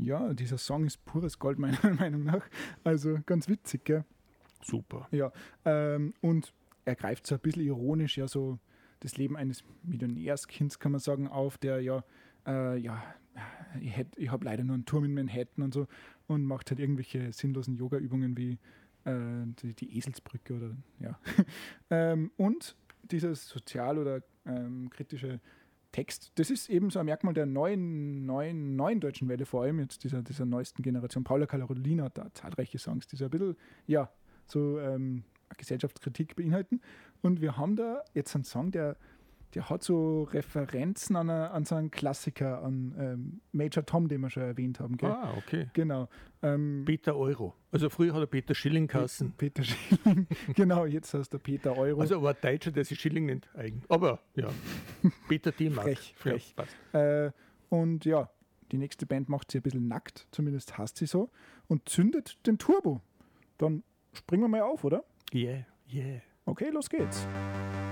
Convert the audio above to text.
Ja, dieser Song ist pures Gold, meiner Meinung nach. Also ganz witzig, gell? Super. Ja, und er greift so ein bisschen ironisch ja so das Leben eines Millionärskinds, kann man sagen, auf, der ich habe leider nur einen Turm in Manhattan und so und macht halt irgendwelche sinnlosen Yoga-Übungen wie die Eselsbrücke oder ja. Und dieses sozial- oder kritische Text, das ist eben so ein Merkmal der neuen deutschen Welle, vor allem jetzt dieser neuesten Generation. Paula Carolina hat da zahlreiche Songs, die so ein bisschen, ja, so Gesellschaftskritik beinhalten. Und wir haben da jetzt einen Song, der hat so Referenzen an so einen Klassiker, an Major Tom, den wir schon erwähnt haben. Gell? Ah, okay. Genau. Peter Euro. Also früher hat er Peter Schilling geheißen. Peter Schilling. Genau, jetzt heißt er Peter Euro. Also aber ein Deutscher, der sich Schilling nennt, eigen. Aber ja, Peter D-Mark. Frech. Ja, und ja, die nächste Band macht sie ein bisschen nackt, zumindest hasst sie so, und zündet den Turbo. Dann springen wir mal auf, oder? yeah. Okay, los geht's.